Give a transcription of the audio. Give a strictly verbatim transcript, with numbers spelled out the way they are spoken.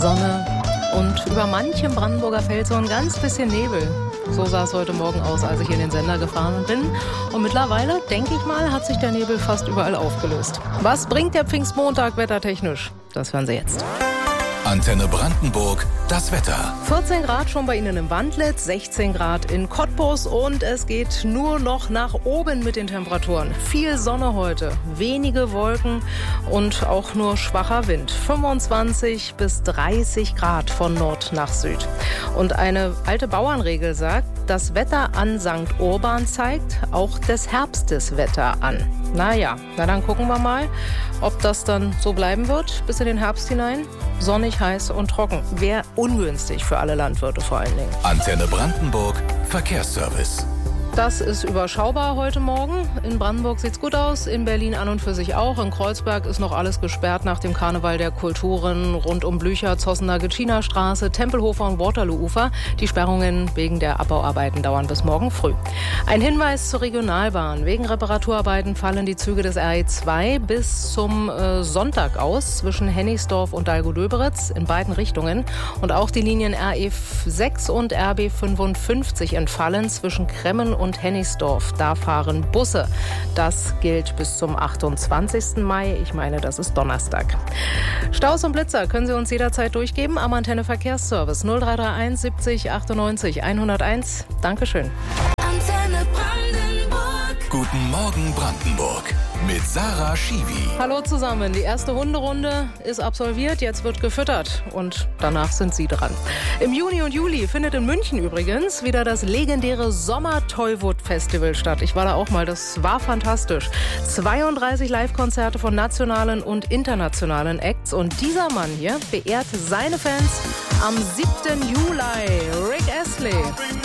Sonne und über manchem Brandenburger Feld so ein ganz bisschen Nebel. So sah es heute Morgen aus, als ich in den Sender gefahren bin. Und mittlerweile, denke ich mal, hat sich der Nebel fast überall aufgelöst. Was bringt der Pfingstmontag wettertechnisch? Das hören Sie jetzt. Antenne Brandenburg, das Wetter. vierzehn Grad schon bei Ihnen im Wandlitz, sechzehn Grad in Cottbus und es geht nur noch nach oben mit den Temperaturen. Viel Sonne heute, wenige Wolken und auch nur schwacher Wind. fünfundzwanzig bis dreißig Grad von Nord nach Süd. Und eine alte Bauernregel sagt, das Wetter an Sankt Urban zeigt auch des Herbstes Wetter an. Naja, na dann gucken wir mal, ob das dann so bleiben wird bis in den Herbst hinein. Sonnig, heiß und trocken. Wäre ungünstig für alle Landwirte vor allen Dingen. Antenne Brandenburg, Verkehrsservice. Das ist überschaubar heute Morgen. In Brandenburg sieht's gut aus, in Berlin an und für sich auch. In Kreuzberg ist noch alles gesperrt nach dem Karneval der Kulturen rund um Blücher, Zossener Gitschiner Straße, Tempelhofer und Waterloo-Ufer. Die Sperrungen wegen der Abbauarbeiten dauern bis morgen früh. Ein Hinweis zur Regionalbahn. Wegen Reparaturarbeiten fallen die Züge des R E zwei bis zum äh, Sonntag aus zwischen Hennigsdorf und Dahlgow-Döberitz in beiden Richtungen. Und auch die Linien R E sechs und R B fünfundfünfzig entfallen zwischen Kremmen und und Hennigsdorf. Da fahren Busse. Das gilt bis zum achtundzwanzigsten Mai. Ich meine, das ist Donnerstag. Staus und Blitzer können Sie uns jederzeit durchgeben am Antenne Verkehrsservice null drei drei eins siebzig achtundneunzig hunderteins. Dankeschön. Antenne Brandenburg. Guten Morgen Brandenburg mit Sarah Schiwi. Hallo zusammen. Die erste Hunderunde ist absolviert. Jetzt wird gefüttert und danach sind Sie dran. Im Juni und Juli findet in München übrigens wieder das legendäre Sommer-Tollwood-Festival statt. Ich war da auch mal. Das war fantastisch. zweiunddreißig Live-Konzerte von nationalen und internationalen Acts. Und dieser Mann hier beehrt seine Fans am siebten Juli. Rick Astley.